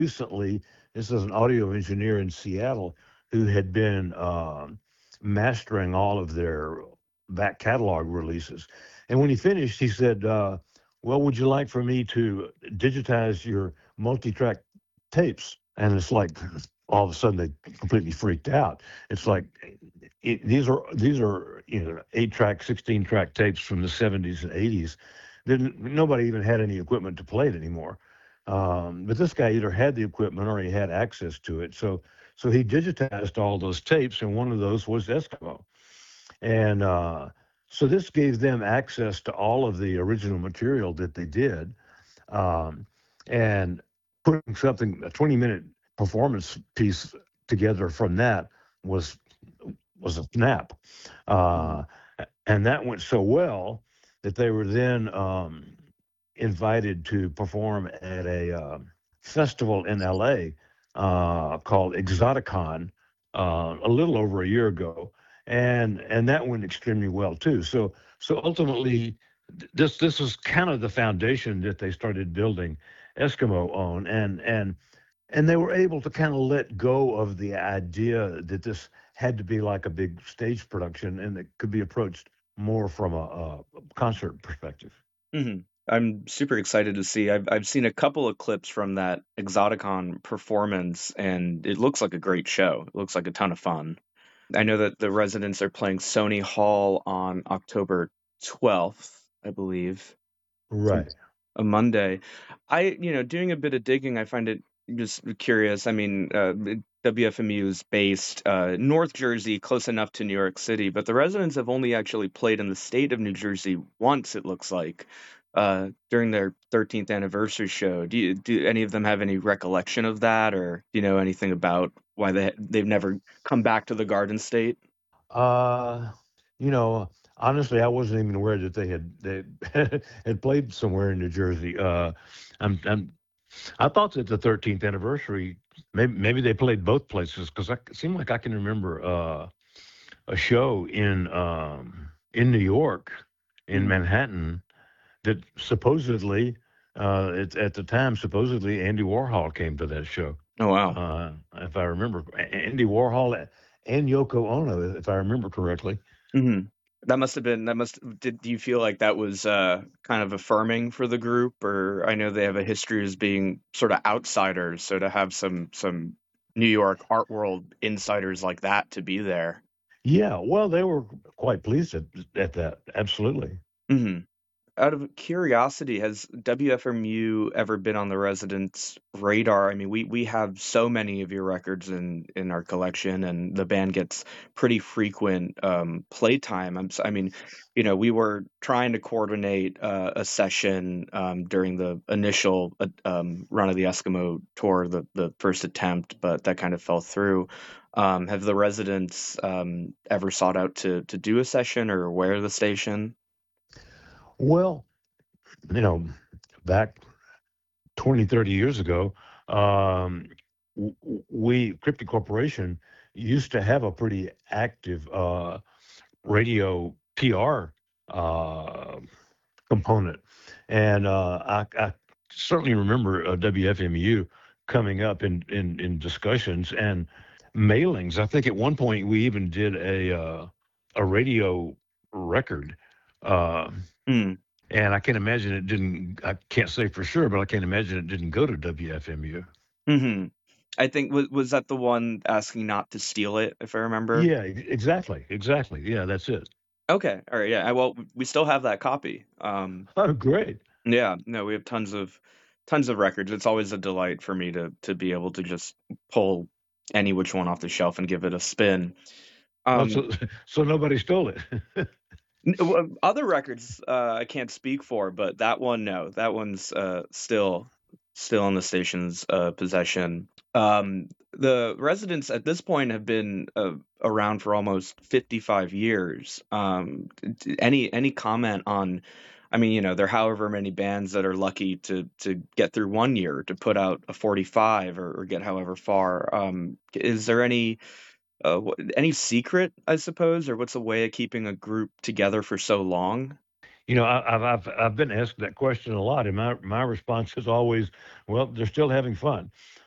recently, this is an audio engineer in Seattle who had been mastering all of their back catalog releases. And when he finished, he said, "Well, would you like for me to digitize your multi-track tapes?" And it's like all of a sudden they completely freaked out. It's like these are 8-track, 16-track tapes from the 70s and 80s. Didn't Nobody even had any equipment to play it anymore. But this guy either had the equipment or he had access to it. So he digitized all those tapes, and one of those was Eskimo. And so this gave them access to all of the original material that they did. Um, and putting a 20-minute performance piece together from that was was a snap. Mhm. Uh, and that went so well that they were then invited to perform at a festival in LA called Exoticon a little over a year ago, and that went extremely well too. So ultimately, this was kind of the foundation that they started building Eskimo on, and they were able to kind of let go of the idea that this had to be like a big stage production and it could be approached more from a concert perspective. I'm super excited to see. I've seen a couple of clips from that Exoticon performance, and it looks like a great show. It looks like a ton of fun. I know that the Residents are playing Sony Hall on October 12th, I believe. It's Right. a Monday. Doing a bit of digging, I find it just curious. I mean, WFMU is based North Jersey, close enough to New York City, but the Residents have only actually played in the state of New Jersey once, it looks like, during their 13th anniversary show. Do any of them have any recollection of that, or do you know anything about why they've never come back to the Garden State? Uh, Honestly, I wasn't even aware that they had played somewhere in New Jersey. I'm I thought that the 13th anniversary, maybe they played both places because it seemed like I can remember a show in New York, in Mhm. Manhattan, that supposedly, at the time, supposedly Andy Warhol came to that show. Oh wow. If I remember, Andy Warhol and Yoko Ono, if I remember correctly. Mhm. Did you feel like that was kind of affirming for the group? Or I know they have a history as being sort of outsiders, so to have some New York art world insiders like that to be there. Yeah, well, they were quite pleased at that. Absolutely. Mhm. Out of curiosity, has WFMU ever been on the Residents' radar? I mean, we have so many of your records in our collection, and the band gets pretty frequent playtime. I mean, we were trying to coordinate a session during the initial run of the Eskimo tour, the first attempt, but that kind of fell through. Have the Residents ever sought out to do a session or wear the station? Well, you know, back 20, 30 years ago, um, we, Cryptic Corporation, used to have a pretty active radio PR uh, component. And I certainly remember WFMU coming up in discussions and mailings. I think at one point we even did a radio record. Uh, Hmm. and I can't imagine it didn't. I can't say for sure, but I can't imagine it didn't go to WFMU. Mhm. I think was that the one asking not to steal it, if I remember? Yeah, exactly, exactly. Yeah, that's it. Okay, all right, yeah. Well, we still have that copy. Oh, great. Yeah, no, we have tons of records. It's always a delight for me to be able to just pull any which one off the shelf and give it a spin. Oh, Um, so nobody stole it. Other records I can't speak for, but that one, no, that one's still in the station's possession. The Residents at this point have been around for almost 55 years. Any comment on? I mean, there are however many bands that are lucky to get through one year to put out a 45 or get however far. Is there any secret, I suppose, or what's a way of keeping a group together for so long? I've been asked that question a lot, and my response is always, well, they're still having fun.